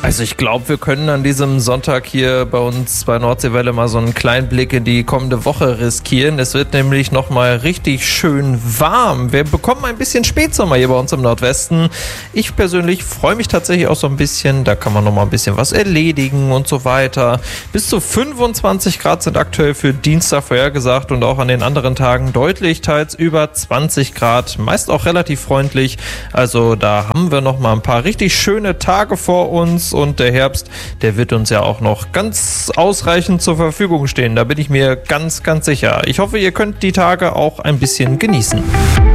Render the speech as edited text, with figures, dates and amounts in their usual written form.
Also ich glaube, wir können an diesem Sonntag hier bei uns bei Nordseewelle mal so einen kleinen Blick in die kommende Woche riskieren. Es wird nämlich nochmal richtig schön warm. Wir bekommen ein bisschen Spätsommer hier bei uns im Nordwesten. Ich persönlich freue mich tatsächlich auch so ein bisschen. Da kann man nochmal ein bisschen was erledigen und so weiter. Bis zu 25 Grad sind aktuell für Dienstag vorhergesagt und auch an den anderen Tagen deutlich, teils über 20 Grad. Meist auch relativ freundlich. Also da haben wir nochmal ein paar richtig schöne Tage vor uns. Und der Herbst, der wird uns ja auch noch ganz ausreichend zur Verfügung stehen. Da bin ich mir ganz, ganz sicher. Ich hoffe, ihr könnt die Tage auch ein bisschen genießen.